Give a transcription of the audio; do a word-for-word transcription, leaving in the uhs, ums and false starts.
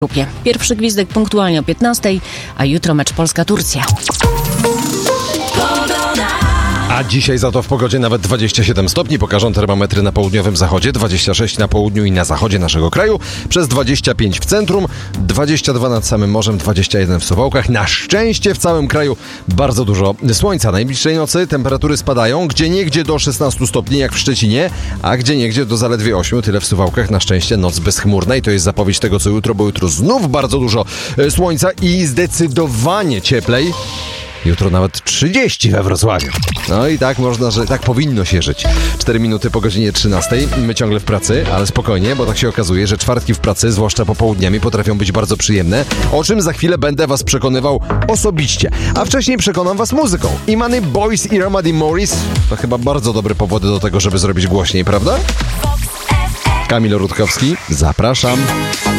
grupie. Pierwszy gwizdek punktualnie o piętnastej, a jutro mecz Polska-Turcja. A dzisiaj za to w pogodzie nawet dwadzieścia siedem stopni pokażą termometry na południowym zachodzie, dwadzieścia sześć na południu i na zachodzie naszego kraju, przez dwadzieścia pięć w centrum, dwadzieścia dwa nad samym morzem, dwadzieścia jeden w Suwałkach. Na szczęście w całym kraju bardzo dużo słońca. Najbliższej nocy temperatury spadają, gdzieniegdzie do szesnastu stopni jak w Szczecinie, a gdzieniegdzie do zaledwie ośmiu, tyle w Suwałkach. Na szczęście noc bezchmurna i to jest zapowiedź tego, co jutro, bo jutro znów bardzo dużo słońca i zdecydowanie cieplej. Jutro nawet trzydzieści we Wrocławiu. No i tak można, że tak powinno się żyć. cztery minuty po godzinie trzynastej. My ciągle w pracy, ale spokojnie, bo tak się okazuje, że czwartki w pracy, zwłaszcza popołudniami, potrafią być bardzo przyjemne, o czym za chwilę będę was przekonywał osobiście. A wcześniej przekonam was muzyką. Imany Boys i Ramadi Morris to chyba bardzo dobre powody do tego, żeby zrobić głośniej, prawda? Kamil Rutkowski, zapraszam.